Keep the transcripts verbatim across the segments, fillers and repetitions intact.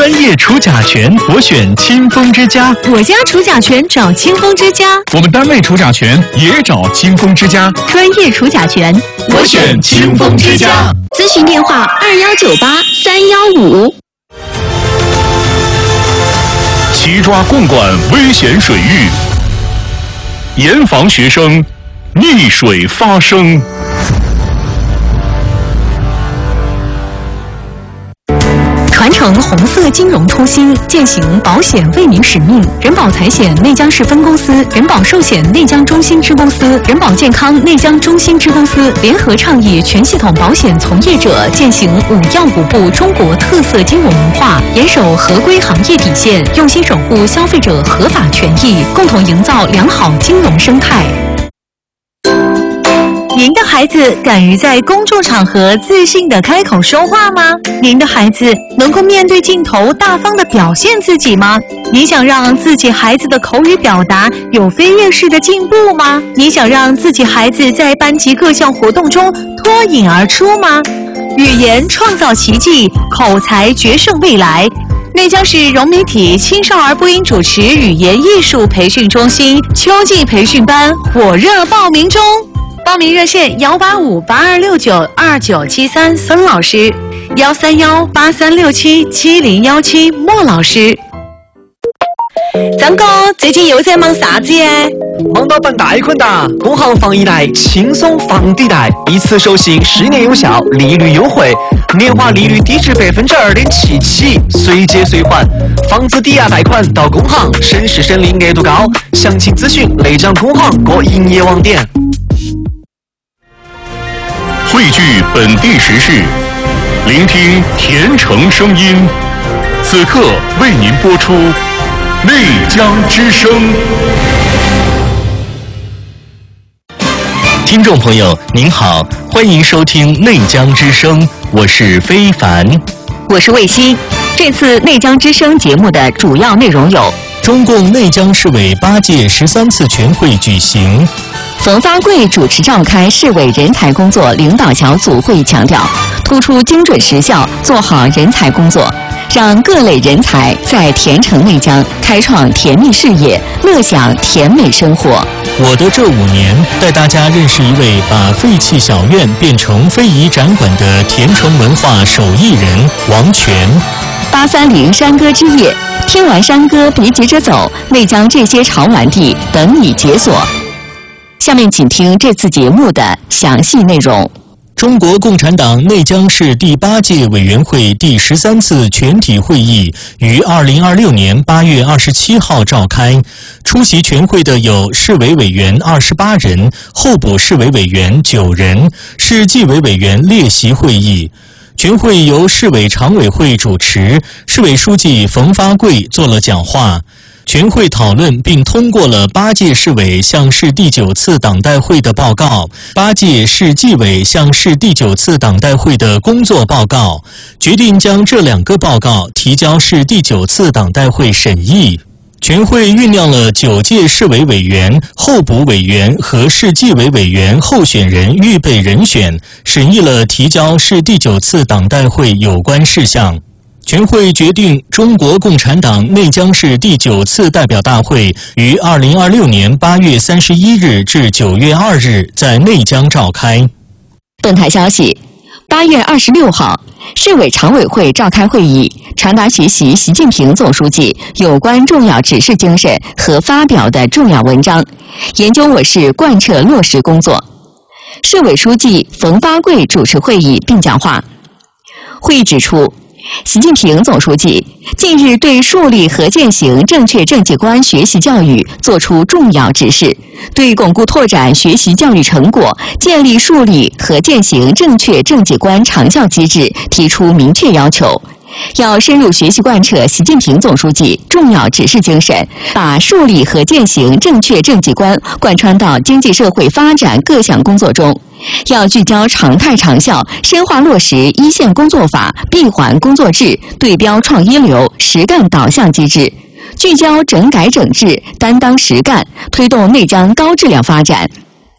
专业除甲醛，我选清风之家。 我家除甲醛找清风之家。 我们单位除甲醛也找清风之家。 专业除甲醛， 我选清风之家。 咨询电话二幺九八三幺五。 齐抓共管危险水域，严防学生溺水发生。 传承红色金融初心，践行保险为民使命。人保财险内江市分公司、人保寿险内江中心支公司、人保健康内江中心支公司联合倡议全系统保险从业者践行五要五不中国特色金融文化，严守合规行业底线，用心守护消费者合法权益，共同营造良好金融生态。您的孩子敢于在公众场合自信地开口说话吗？您的孩子能够面对镜头大方地表现自己吗？你想让自己孩子的口语表达有飞跃式的进步吗？你想让自己孩子在班级各项活动中脱颖而出吗？语言创造奇迹，口才决胜未来。内江市融媒体青少儿播音主持语言艺术培训中心秋季培训班火热报名中。报名热线幺八五八二六九二九七三孙老师，幺三幺八三六七七零幺七莫老师。张哥，最近又在忙啥子耶？ 忙到办贷款哒！工行房一贷轻松房抵贷，一次授信十年有效，利率优惠，年化利率低至百分之二点七起，随借随还，房子抵押贷款到工行，省时省力，额度高。详情咨询内江工行各营业网点。 汇聚本地时事，聆听甜城声音。此刻为您播出内江之声。 听众朋友您好，欢迎收听内江之声，我是非凡， 我是卫西。这次内江之声节目的主要内容有： 中共内江市委八届十三次全会举行。 冯发贵主持召开市委人才工作领导小组会议，强调突出精准实效，做好人才工作，让各类人才在甜城内江开创甜蜜事业，乐享甜美生活。 我的这五年，带大家认识一位把废弃小院变成非遗展馆的甜城文化手艺人王全。 八三零山歌之夜，听完山歌别急着走，内江这些潮玩地等你解锁。下面请听这次节目的详细内容。 中国共产党内江市第八届委员会第十三次全体会议于二零二六年八月二十七号召开。出席全会的有市委委员二十八人，候补市委委员九人，市纪委委员列席会议。全会由市委常委会主持，市委书记冯发贵做了讲话。全会讨论并通过了八届市委向市第九次党代会的报告，八届市纪委向市第九次党代会的工作报告，决定将这两个报告提交市第九次党代会审议。全会酝酿了九届市委委员、候补委员和市纪委委员候选人预备人选，审议了提交市第九次党代会有关事项。全会决定，中国共产党内江市第九次代表大会于二零二六年八月三十一日至九月二日在内江召开。 本台消息，八月二十六号，市委常委会召开会议，传达学习习近平总书记有关重要指示精神和发表的重要文章，研究我市贯彻落实工作。市委书记冯发贵主持会议并讲话。会议指出，习近平总书记近日对树立和践行正确政绩观学习教育作出重要指示，对巩固拓展学习教育成果，建立树立和践行正确政绩观长效机制提出明确要求。要深入学习贯彻习近平总书记重要指示精神，把树立和践行正确政绩观贯穿到经济社会发展各项工作中。要聚焦常态长效，深化落实一线工作法、闭环工作制、对标创一流、实干导向机制，聚焦整改整治、担当实干，推动内江高质量发展。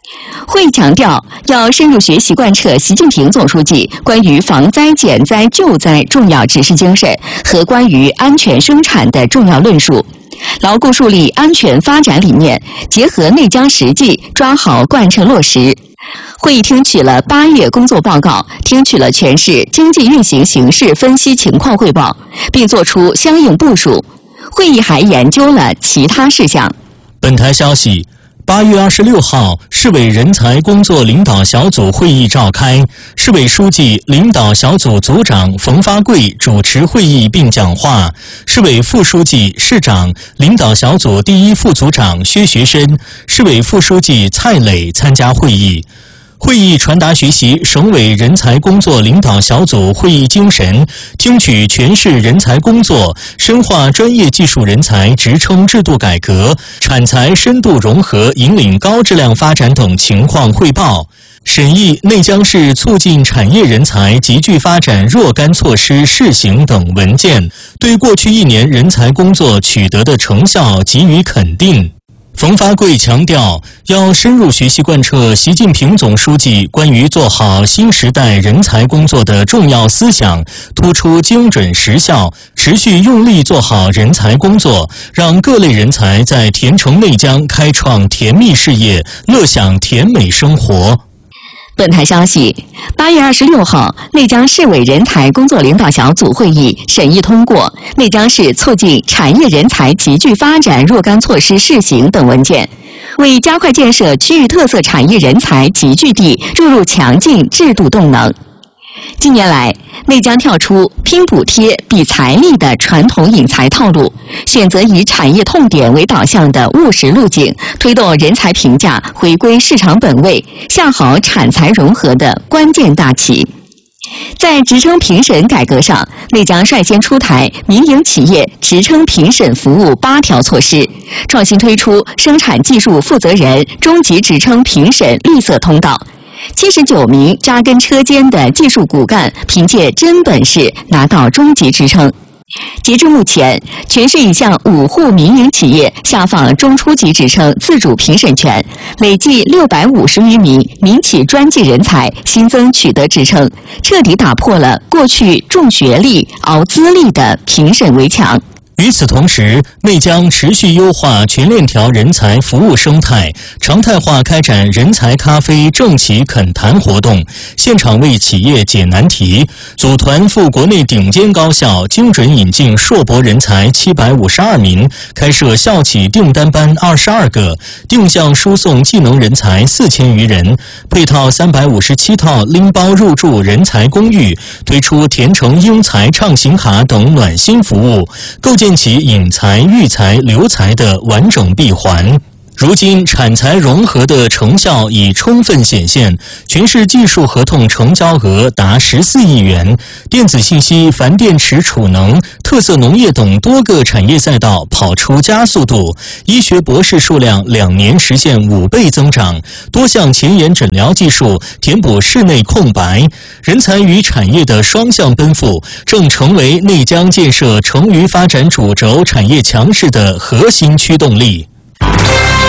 会议强调，要深入学习贯彻习近平总书记关于防灾减灾救灾重要指示精神和关于安全生产的重要论述，牢固树立安全发展理念，结合内江实际，抓好贯彻落实。会议听取了八月工作报告，听取了全市经济运行形势分析情况汇报，并作出相应部署。会议还研究了其他事项。 本台消息，八月二十六号，市委人才工作领导小组会议召开，市委书记、领导小组组长冯发贵主持会议并讲话，市委副书记、市长、领导小组第一副组长薛学深、市委副书记蔡磊参加会议。会议传达学习省委人才工作领导小组会议精神，听取全市人才工作、深化专业技术人才职称制度改革、产才深度融合引领高质量发展等情况汇报，审议内江市促进产业人才集聚发展若干措施试行等文件，对过去一年人才工作取得的成效给予肯定。冯发贵强调，要深入学习贯彻习近平总书记关于做好新时代人才工作的重要思想，突出精准实效，持续用力做好人才工作，让各类人才在田城内江开创甜蜜事业，乐享甜美生活。 本台消息，八月二十六号，内江市委人才工作领导小组会议审议通过《内江市促进产业人才集聚发展若干措施试行》等文件，为加快建设区域特色产业人才集聚地注入强劲制度动能。近年来，内江跳出拼补贴、比财力的传统引才套路，选择以产业痛点为导向的务实路径，推动人才评价回归市场本位，下好产才融合的关键大棋。在职称评审改革上，内江率先出台民营企业职称评审服务八条措施，创新推出生产技术负责人中级职称评审绿色通道。七十九名扎根车间的技术骨干凭借真本事拿到中级职称。截至目前，全市已向五户民营企业下放中初级职称自主评审权，累计六百五十余名民企专技人才新增取得职称，彻底打破了过去重学历、熬资历的评审围墙。 与此同时，内江持续优化全链条人才服务生态，常态化开展人才咖啡政企恳谈活动，现场为企业解难题，组团赴国内顶尖高校精准引进硕博人才七百五十二名，开设校企订单班二十二个，定向输送技能人才四千余人，配套三百五十七套拎包入住人才公寓，推出田城英才畅行卡等暖心服务，构建其引才、育才、留才的完整闭环。如今产才融合的成效已充分显现，全市技术合同成交额达十四亿元，电子信息、钒电池储能、特色农业等多个产业赛道跑出加速度，医学博士数量两年实现五倍增长，多项前沿诊疗技术填补市内空白，人才与产业的双向奔赴，正成为内江建设成渝发展主轴产业强势的核心驱动力。